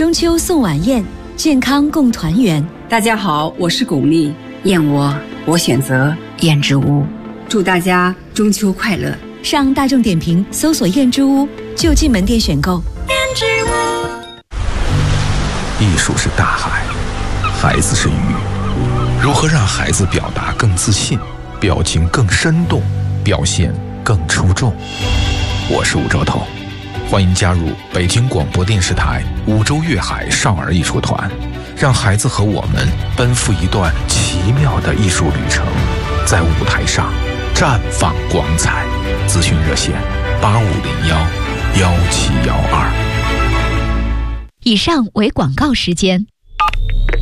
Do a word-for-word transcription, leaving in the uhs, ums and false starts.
中秋送晚宴，健康共团圆。 大家好，我是巩俐，燕窝我选择燕之屋，祝大家中秋快乐。 上大众点评搜索燕之屋，就近门店选购。燕之屋。 艺术是大海，孩子是鱼，如何让孩子表达更自信，表情更生动，表现更出众？我是吴兆头，欢迎加入北京广播电视台五洲粤海少儿艺术团，让孩子和我们奔赴一段奇妙的艺术旅程，在舞台上绽放光彩。咨询热线八五零幺幺七幺二。 以上为广告时间。